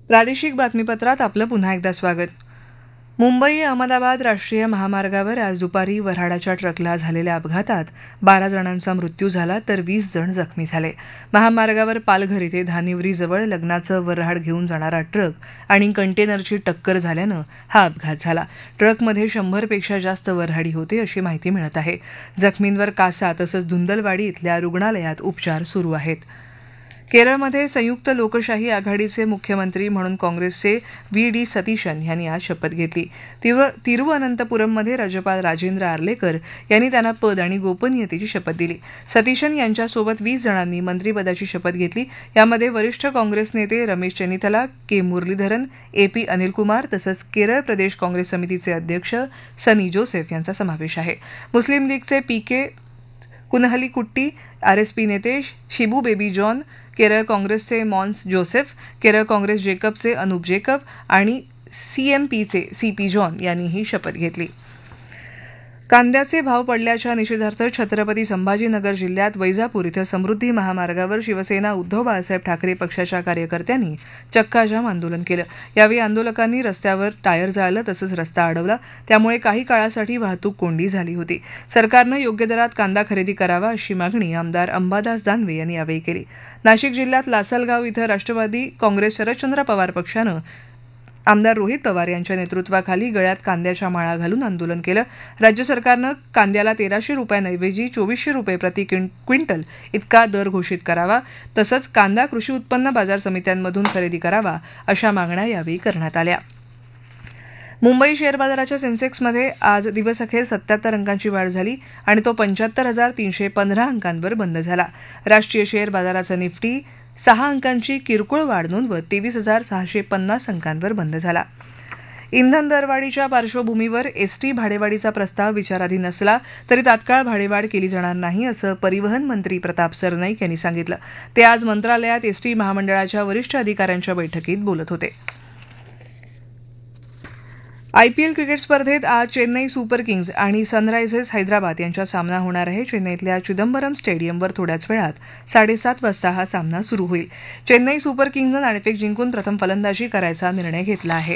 प्रादेशिक बातमीपत्रात आपलं पुन्हा एकदा स्वागत. मुंबई अहमदाबाद राष्ट्रीय महामार्गावर आज दुपारी वऱ्हाडाच्या ट्रकला झालेल्या अपघातात 12 जणांचा मृत्यू झाला तर 20 जण जखमी झाले. महामार्गावर पालघर इथे धानिवरीजवळ लग्नाचं वऱ्हाड घेऊन जाणारा ट्रक आणि कंटेनरची टक्कर झाल्यानं हा अपघात झाला. ट्रकमध्ये 100पेक्षा जास्त वऱ्हाडी होते अशी माहिती मिळत आहे. जखमींवर कासा तसंच धुंदलवाडी इथल्या रुग्णालयात उपचार सुरू आहेत. केरळमध्ये संयुक्त लोकशाही आघाडीचे मुख्यमंत्री म्हणून काँग्रेसचे व्ही.डी. सतीशन यांनी आज शपथ घेतली. तिरुवनंतपुरममध्ये राज्यपाल राजेंद्र आर्लेकर यांनी त्यांना पद आणि गोपनीयतेची शपथ दिली. सतीशन यांच्यासोबत 20 जणांनी मंत्रिपदाची शपथ घेतली. यामध्ये वरिष्ठ काँग्रेस नेते रमेश चेन्निथला, के. मुरलीधरन, ए.पी. अनिल कुमार तसंच केरळ प्रदेश काँग्रेस समितीचे अध्यक्ष सनी जोसेफ यांचा समावेश आहे. मुस्लिम लीगचे पी.के. कुनहलीकुट्टी, आरएसपी नेते शिबू बेबी जॉन, केरळ काँग्रेसचे Mons Joseph, Kerala Congress जेकबचे Anup Jacob आणि सीएमपीचे सीपी जॉन यांनीही शपथ घेतली. कांद्याचे भाव पडल्याच्या निषेधार्थ छत्रपती संभाजीनगर जिल्ह्यात वैजापूर इथं समृद्धी महामार्गावर शिवसेना उद्धव बाळासाहेब ठाकरे पक्षाच्या कार्यकर्त्यांनी चक्काजाम आंदोलन केलं. यावेळी आंदोलकांनी रस्त्यावर टायर जाळलं तसंच रस्ता अडवला. त्यामुळे काही काळासाठी वाहतूक कोंडी झाली होती. सरकारनं योग्य दरात कांदा खरेदी करावा अशी मागणी आमदार अंबादास दानवे यांनी यावेळी केली. नाशिक जिल्ह्यात लासलगाव इथं राष्ट्रवादी काँग्रेस शरदचंद्र पवार पक्षानं आमदार रोहित पवार यांच्या नेतृत्वाखाली गळ्यात कांद्याच्या माळा घालून आंदोलन केलं. राज्य सरकारनं कांद्याला 1300 रुपयांऐवजी 2400 रुपये प्रति क्विंटल इतका दर घोषित करावा तसंच कांदा कृषी उत्पन्न बाजार समित्यांमधून खरेदी करावा अशा मागण्या यावेळी करण्यात आल्या. मुंबई शेअर बाजाराच्या सेन्सेक्समध्ये आज दिवसअखेर 77 अंकांची वाढ झाली आणि तो 75,315 अंकांवर बंद झाला. राष्ट्रीय शेअर बाजाराचा निफ्टी 6 अंकांची किरकोळ वाढ नोंदवत 23,650 अंकांवर बंद झाला. इंधन दरवाढीच्या पार्श्वभूमीवर एसटी भाडेवाढीचा प्रस्ताव विचाराधीन असला तरी तात्काळ भाडेवाढ केली जाणार नाही असं परिवहन मंत्री प्रताप सरनाईक यांनी सांगितलं. ते आज मंत्रालयात एसटी महामंडळाच्या वरिष्ठ अधिकाऱ्यांच्या बैठकीत बोलत होते. आयपीएल क्रिकेट स्पर्धेत आज चेन्नई सुपर किंग्ज आणि सनरायझर्स हैदराबाद यांच्यात सामना होणार आहे. चेन्नईतल्या चिदंबरम स्टेडियमवर थोड्याच वेळात 7:30 वाजता हा सामना सुरू होईल. चेन्नई सुपर किंग्जनं नाणेफेक जिंकून प्रथम फलंदाजी करायचा निर्णय घेतला आहे.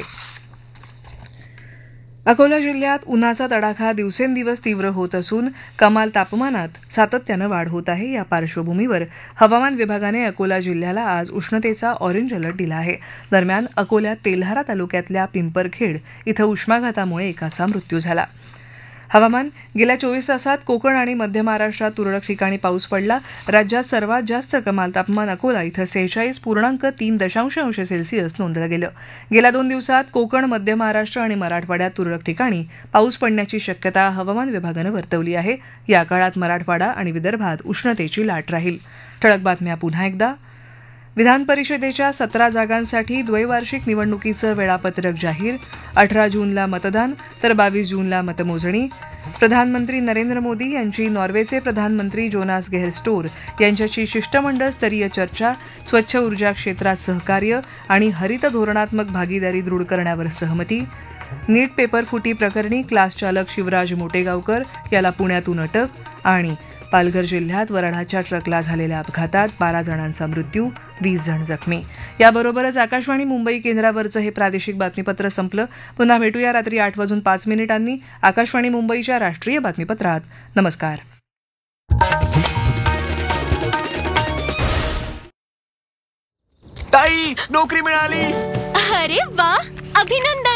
अकोला जिल्ह्यात उन्हाचा तडाखा दिवसेंदिवस तीव्र होत असून कमाल तापमानात सातत्यानं वाढ होत आहे. या पार्श्वभूमीवर हवामान विभागाने अकोला जिल्ह्याला आज उष्णतेचा ऑरेंज अलर्ट दिला आहे. दरम्यान अकोल्यात तेल्हारा तालुक्यातल्या पिंपरखेड इथं उष्माघातामुळे एकाचा मृत्यू झाला. हवामान गेल्या 24 तासात कोकण आणि मध्य महाराष्ट्रात तुरळक ठिकाणी पाऊस पडला. राज्यात सर्वात जास्त कमाल तापमान अकोला इथं 46.3 अंश सेल्सिअस नोंदलं गेलं. गेल्या 2 दिवसात कोकण, मध्य महाराष्ट्र आणि मराठवाड्यात तुरळक ठिकाणी पाऊस पडण्याची शक्यता हवामान विभागानं वर्तवली आहे. या काळात मराठवाडा आणि विदर्भात उष्णतेची लाट राहील. ठळक बातम्या पुन्हा एकदा. विधान परिषदेच्या 17 जागांसाठी द्वैवार्षिक निवडणुकीचं वेळापत्रक जाहीर. 18 जूनला मतदान तर 22 जूनला मतमोजणी. प्रधानमंत्री नरेंद्र मोदी यांची नॉर्वेचे प्रधानमंत्री जोनास गेहर स्टोर यांच्याशी शिष्टमंडळ स्तरीय चर्चा. स्वच्छ ऊर्जा क्षेत्रात सहकार्य आणि हरित धोरणात्मक भागीदारी दृढ करण्यावर सहमती. नीट पेपर फुटी प्रकरणी क्लास चालक शिवराज मोटेगावकर याला पुण्यातून अटक. आणि पालघर जिल्ह्यात वऱ्हाडाच्या ट्रकला झालेल्या अपघातात 12 जणांचा मृत्यू, 20 जण जखमी. याबरोबरच आकाशवाणी मुंबई केंद्रावरचं हे प्रादेशिक बातमीपत्र संपलं. पुन्हा भेटूया रात्री 8:05 आकाशवाणी मुंबईच्या राष्ट्रीय बातमीपत्रात. नमस्कार. ताई, नोकरी मिळाली. अरे वा, अभिनंदन.